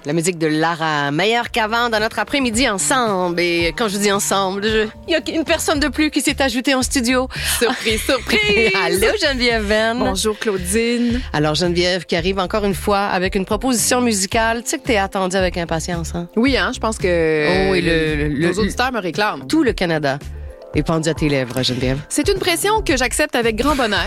La musique de Lara, meilleure qu'avant dans notre après-midi ensemble. Et quand je dis ensemble, il y a une personne de plus qui s'est ajoutée en studio. Surprise, surprise! Allô Geneviève Venn. Bonjour Claudine. Alors Geneviève qui arrive encore une fois avec une proposition musicale. Tu sais que t'es attendue avec impatience, hein? Oui, je pense que oui, nos auditeurs me réclament. Tout le Canada est pendu à tes lèvres, Geneviève. C'est une pression que j'accepte avec grand bonheur.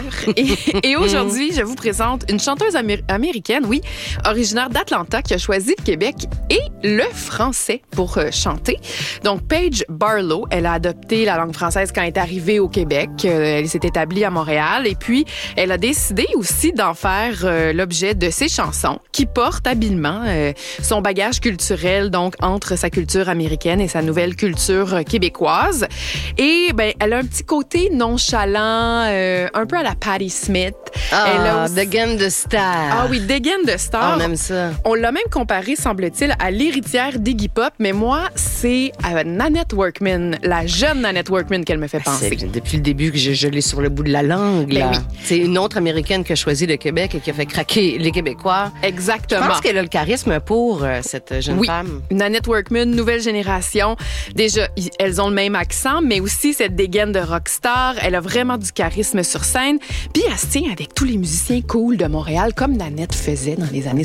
Et aujourd'hui, je vous présente une chanteuse américaine, oui, originaire d'Atlanta, qui a choisi le Québec et le français pour chanter. Donc, Paige Barlow, elle a adopté la langue française quand elle est arrivée au Québec. Elle s'est établie à Montréal. Et puis, elle a décidé aussi d'en faire l'objet de ses chansons, qui portent habilement son bagage culturel, donc entre sa culture américaine et sa nouvelle culture québécoise. Et elle a un petit côté nonchalant, un peu à la Patti Smith. Elle a aussi... dégaine de star. Ah oui, dégaine de star. On aime ça. On l'a même comparé, semble-t-il, à l'héritière d'Iggy Pop, mais moi, c'est à Nanette Workman, la jeune Nanette Workman qu'elle me fait penser. C'est depuis le début que je l'ai sur le bout de la langue. Là. Oui. C'est une autre Américaine qui a choisi le Québec et qui a fait craquer les Québécois. Exactement. Je pense qu'elle a le charisme pour cette jeune femme. Nanette Workman, nouvelle génération. Déjà, elles ont le même accent, mais aussi cette dégaine de rockstar. Elle a vraiment du charisme sur scène. Puis elle se tient avec tous les musiciens cool de Montréal, comme Nanette faisait dans les années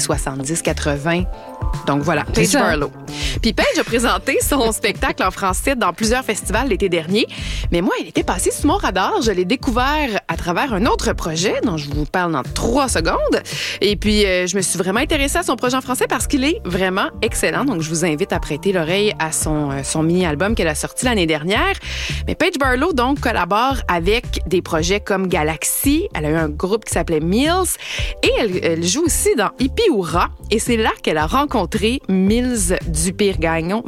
70-80. Donc voilà, Paige Barlow. Puis Paige a présenté son spectacle en français dans plusieurs festivals l'été dernier. Mais moi, elle était passée sous mon radar. Je l'ai découvert à travers un autre projet dont je vous parle dans 3 secondes. Et puis, je me suis vraiment intéressée à son projet en français parce qu'il est vraiment excellent. Donc, je vous invite à prêter l'oreille à son mini-album qu'elle a sorti l'année dernière. Mais Paige Barlow, donc, collabore avec des projets comme Galaxy. Elle a eu un groupe qui s'appelait Mills. Et elle joue aussi dans Hippie Hourra. Et c'est là qu'elle a rencontré Miles Dupire-Gagnon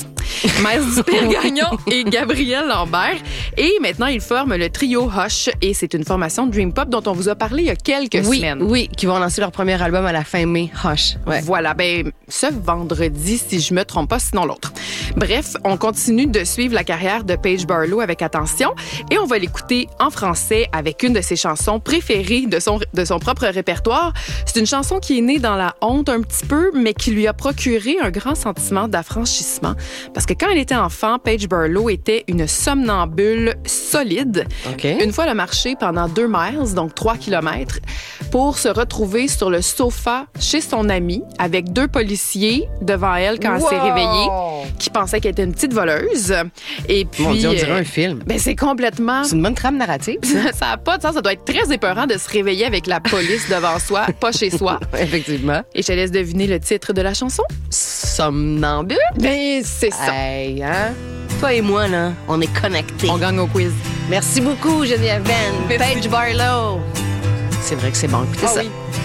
et Gabriel Lambert. Et maintenant, ils forment le trio Hush. Et c'est une formation de Dream Pop dont on vous a parlé il y a quelques semaines. Oui, qui vont lancer leur premier album à la fin mai, Hush. Ouais. Voilà, ce vendredi, si je me trompe pas, sinon l'autre. Bref, on continue de suivre la carrière de Paige Barlow avec attention et on va l'écouter en français avec une de ses chansons préférées de son propre répertoire. C'est une chanson qui est née dans la honte un petit peu, mais qui lui a procuré un grand sentiment d'affranchissement. Parce que quand elle était enfant, Paige Barlow était une somnambule solide. Okay. Une fois, elle a marché pendant 2 miles, donc 3 kilomètres, pour se retrouver sur le sofa chez son amie avec 2 policiers devant elle quand elle s'est réveillée, qui pensaient qu'elle était une petite voleuse. Et puis, mon Dieu, on dirait un film. C'est complètement... C'est une bonne trame narrative. Ça n'a pas de sens. Ça doit être très épeurant de se réveiller avec la police devant soi, pas chez soi. Effectivement. Et je te laisse deviner le titre de la chanson. Somnambule? C'est ça. Hey, hein? Toi et moi, là, on est connectés. On gagne au quiz. Merci beaucoup, Geneviève Venn. Paige Barlow. C'est vrai que c'est bon. Écoutez ça. Oui.